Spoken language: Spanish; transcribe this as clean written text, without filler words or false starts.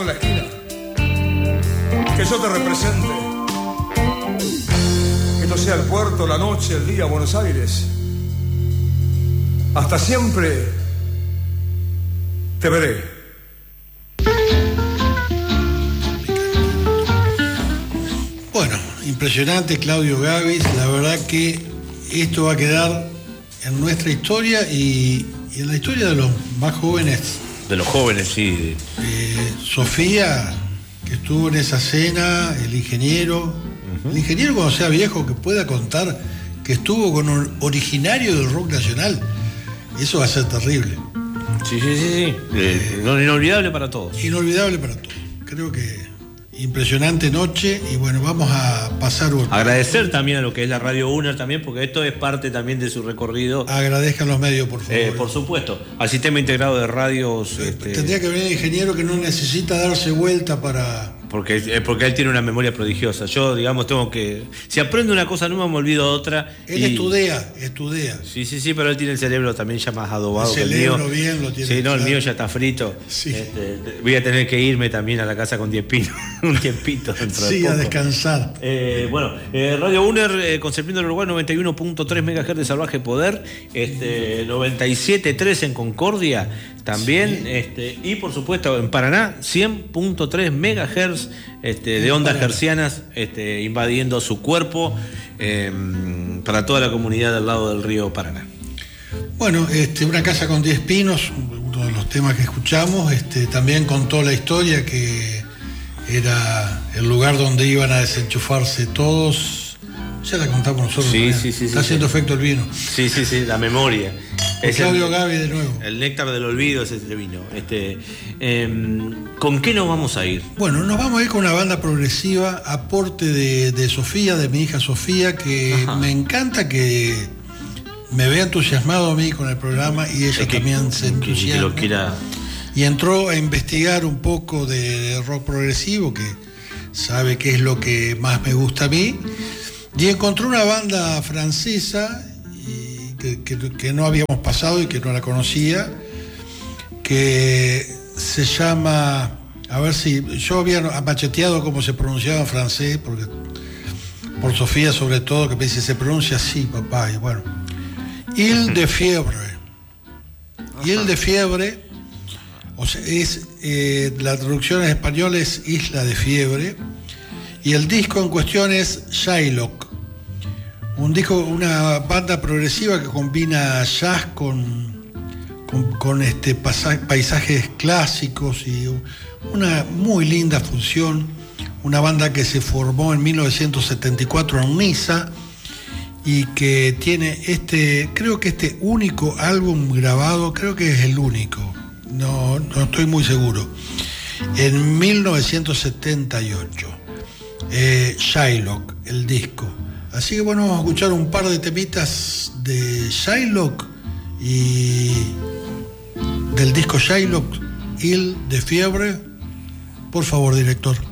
en la esquina, que yo te represente, que no sea el puerto, la noche, el día, Buenos Aires. Hasta siempre te veré. Bueno, impresionante Claudio Gabis, la verdad que esto va a quedar en nuestra historia y en la historia de los más jóvenes. De los jóvenes, sí. Sofía, que estuvo en esa cena, el ingeniero cuando sea viejo, que pueda contar que estuvo con un originario del rock nacional, eso va a ser terrible. Sí. Inolvidable para todos. Inolvidable para todos. Creo que impresionante noche y bueno, vamos a pasar un... Agradecer también a lo que es la Radio UNER también, porque esto es parte también de su recorrido. Agradezcan los medios, por favor. Por supuesto, al sistema integrado de radios. Tendría que venir el ingeniero que no necesita darse vuelta para... Porque él tiene una memoria prodigiosa. Yo, digamos, tengo que... Si aprendo una cosa nueva, me olvido de otra. Él estudia. Sí, pero él tiene el cerebro también ya más adobado que el mío. El cerebro bien lo tiene. Sí, no, el mío ya está frito. Sí. Voy a tener que irme también a la casa con 10 pinos. Un tiempito dentro de poco. A descansar. Radio UNER, Concepción del Uruguay, 91.3 MHz de Salvaje Poder, 97.3 en Concordia también, y por supuesto en Paraná, 100.3 MHz de ondas hercianas invadiendo su cuerpo para toda la comunidad del lado del río Paraná. Bueno, Una casa con 10 pinos, uno de los temas que escuchamos, también contó la historia que era el lugar donde iban a desenchufarse todos. Ya la contamos nosotros. Sí. Está haciendo efecto el vino. Sí, la memoria. Es Claudio Gavi de nuevo. El néctar del olvido es ese vino. ¿Con qué nos vamos a ir? Bueno, nos vamos a ir con una banda progresiva, aporte de Sofía, de mi hija Sofía, que me encanta que me vea entusiasmado a mí con el programa y ella también se entusiasma. Que lo quiera. Y entró a investigar un poco de rock progresivo, que sabe qué es lo que más me gusta a mí, y encontró una banda francesa que no habíamos pasado y que no la conocía, que se llama, a ver si yo había macheteado cómo se pronunciaba en francés, porque por Sofía sobre todo, que me dice, se pronuncia así, papá, y bueno, Île de Fiebre. Île de Fiebre, o sea, la traducción en español es Isla de Fiebre, y el disco en cuestión es Shylock, una banda progresiva que combina jazz con paisajes clásicos y una muy linda fusión. Una banda que se formó en 1974 en Niza y que tiene creo que este único álbum grabado, creo que es el único, no estoy muy seguro, en 1978, Shylock, el disco. Así que bueno, vamos a escuchar un par de temitas de Shylock y del disco Shylock, Île de Fiebre. Por favor, director.